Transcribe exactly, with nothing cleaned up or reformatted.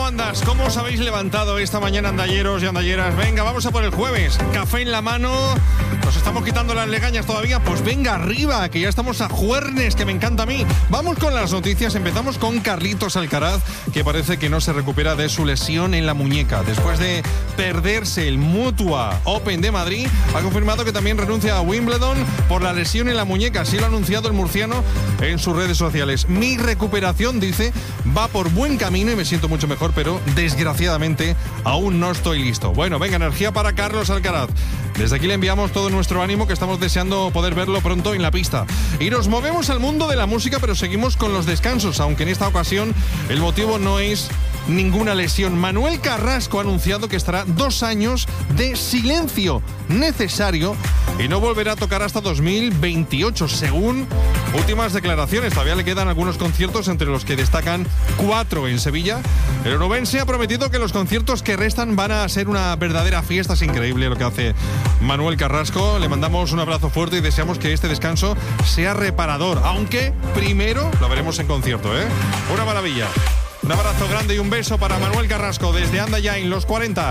andas? ¿Cómo os habéis levantado esta mañana, andalleros y andalleras? Venga, vamos a por el jueves. Café en la mano. ¿Nos estamos quitando las legañas todavía? Pues venga arriba, que ya estamos a jueves, que me encanta a mí. Vamos con las noticias. Empezamos con Carlitos Alcaraz, que parece que no se recupera de su lesión en la muñeca. Después de perderse el Mutua Open de Madrid, ha confirmado que también renuncia a Wimbledon por la lesión en la muñeca. Así lo ha anunciado el murciano en sus redes sociales. Mi recuperación, dice, va por buen camino y me siento mucho mejor, pero desgraciadamente aún no estoy listo. Bueno, venga, energía para Carlos Alcaraz. Desde aquí le enviamos todo nuestro ánimo, que estamos deseando poder verlo pronto en la pista. Y nos movemos al mundo de la música, pero seguimos con los descansos, aunque en esta ocasión el motivo no es ninguna lesión. Manuel Carrasco ha anunciado que estará dos años de silencio necesario y no volverá a tocar hasta dos mil veintiocho, según últimas declaraciones. Todavía le quedan algunos conciertos, entre los que destacan cuatro en Sevilla. El onubense ha prometido que los conciertos que restan van a ser una verdadera fiesta. Es increíble lo que hace Manuel Carrasco. Le mandamos un abrazo fuerte y deseamos que este descanso sea reparador, aunque primero lo veremos en concierto, ¿eh? Una maravilla. Un abrazo grande y un beso para Manuel Carrasco desde Anda Ya en los cuarenta.